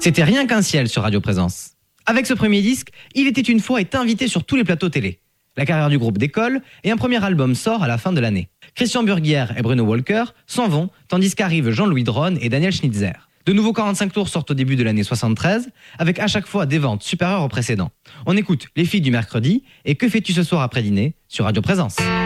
C'était Rien qu'un ciel sur Radio Présence. Avec ce premier disque, Il était une fois est invité sur tous les plateaux télé. La carrière du groupe décolle et un premier album sort à la fin de l'année. Christian Burguière et Bruno Walker s'en vont, tandis qu'arrivent Jean-Louis Dronne et Daniel Schnitzer. De nouveaux 45 tours sortent au début de l'année 73, avec à chaque fois des ventes supérieures au précédent. On écoute Les filles du mercredi et Que fais-tu ce soir après dîner sur Radio Présence.